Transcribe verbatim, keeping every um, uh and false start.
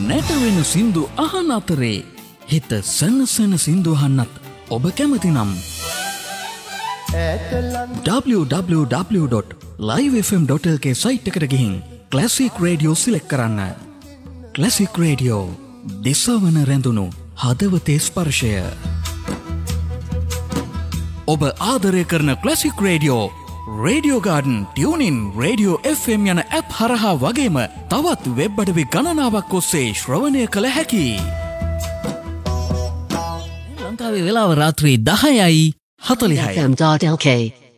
නැටවෙන සින්දු අහන අතරේ හිත සනසන සින්දු අහන්නත් ඔබ කැමති නම් w w w dot live f m dot l k site එකට ගිහින් ක්ලාසික් රේඩියෝ සිලෙක්ට් කරන්න. ක්ලාසික් රේඩියෝ දිසවන රැඳුණු හදවතේ ස්පර්ශය. ඔබ ආදරය කරන classic radio radio garden tuning radio F M යන ඇප් හරහා වගේම තවත් වෙබ් අඩවි ගණනාවක් ඔස්සේ ශ්‍රවණය කළ හැකි. ලංකාවේ වෙලාව රාත්‍රී දහයයි හතළිහයි. F M dot L K